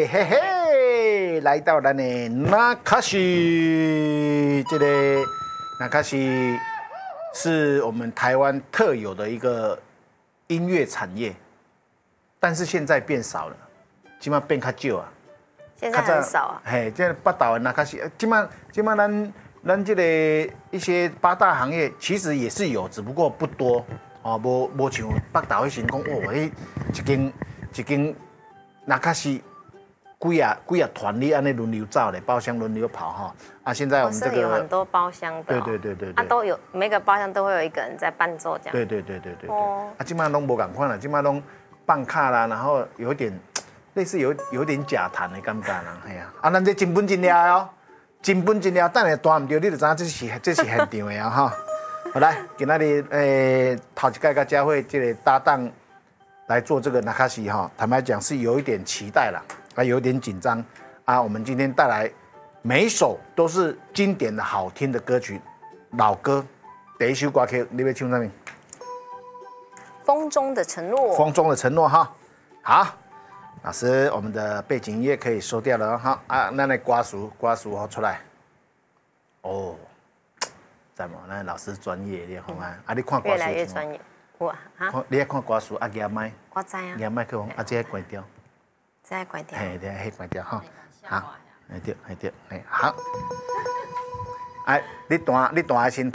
嘿嘿，来到咱的那卡西，这个那卡西是我们台湾特有的一个音乐产业，但是现在变少了，起码变较少啊。 现在很少啊。 嘿，这北岛的那卡西，起码咱这个一些八大行业其实也是有，只不过不多哦，无像北岛迄时讲哦，一间那卡西。几啊团你按那轮流造的，包厢轮流跑哈。啊，现在我们这个有很多包厢的。 对。 啊，都有每个包厢都会有一个人在伴奏这样。 对。哦。啊，今麦拢无共款啦，今麦拢办卡啦，然后有点类似有点假弹的感觉啦，系啊。啊，咱这真本真了哦，真本真了，等下弹唔对，你就知影这是现场的啊哈。好来，今仔日头一届跟佳慧这个搭档来做这个纳卡西哈，坦白讲是有一点期待啦。还有点紧张啊！我们今天带来每一首都是经典的好听的歌曲，老歌。第一首歌曲你要唱什么？ 风中的承诺。 风中的承诺哈，好，老师，我们的背景音乐可以收掉了哈啊，那刮熟好出来。哦，在吗？那老师专业，你看啊，啊你看刮熟。 越来越专业。我啊，你爱看刮熟啊，夹麦。 我知啊。 夹麦克风啊，这关掉。 再关掉。 嘿，对，关掉哈。好，对，好。哎，你弹的先